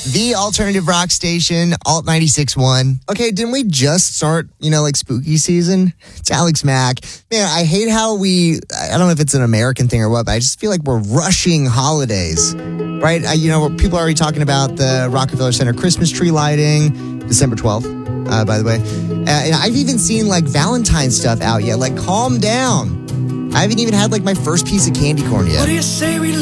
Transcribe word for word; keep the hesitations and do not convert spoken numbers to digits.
The alternative rock station, Alt ninety-six point one. Okay, didn't we just start, you know, like spooky season? It's Alex Mack. Man, I hate how we, I don't know if it's an American thing or what, but I just feel like we're rushing holidays, right? I, you know, people are already talking about the Rockefeller Center Christmas tree lighting, December twelfth, uh, by the way. Uh, and I've even seen like Valentine's stuff out yet. Like, calm down. I haven't even had like my first piece of candy corn yet. What do you say we